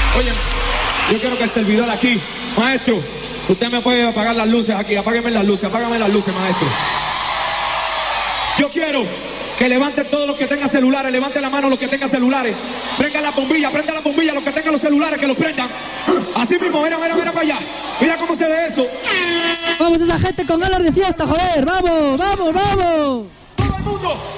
Oye, yo quiero que el servidor aquí, maestro, usted me puede apagar las luces aquí, apágame las luces, maestro. Yo quiero que levanten todos los que tengan celulares, levanten la mano los que tengan celulares, prenda la bombilla, los que tengan los celulares, que los prendan. Así mismo, mira para allá, mira cómo se ve eso. Vamos esa gente con ganas de fiesta, joder, vamos. Todo el mundo.